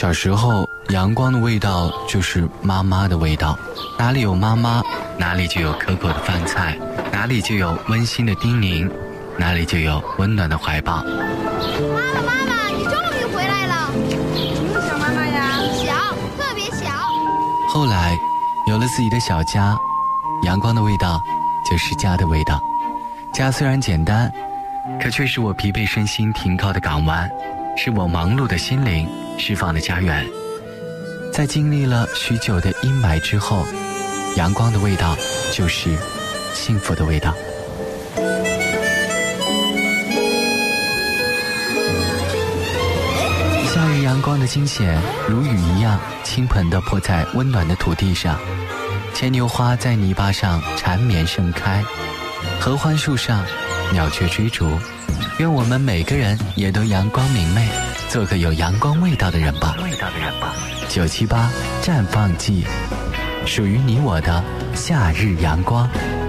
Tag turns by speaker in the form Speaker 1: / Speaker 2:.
Speaker 1: 小时候，阳光的味道就是妈妈的味道，哪里有妈妈，哪里就有可口的饭菜，哪里就有温馨的叮咛，哪里就有温暖的怀抱。
Speaker 2: 妈妈，你终于回来了！
Speaker 3: 什么小妈妈呀？
Speaker 2: 小，特别小。
Speaker 1: 后来，有了自己的小家，阳光的味道就是家的味道。家虽然简单，可却是我疲惫身心停靠的港湾，是我忙碌的心灵释放的家园。在经历了许久的阴霾之后，阳光的味道就是幸福的味道。夏日阳光的惊险如雨一样倾盆地泼在温暖的土地上，牵牛花在泥巴上缠绵盛开，合欢树上鸟雀追逐。愿我们每个人也都阳光明媚，做个有阳光味道的人吧。978绽放季，属于你我的夏日阳光。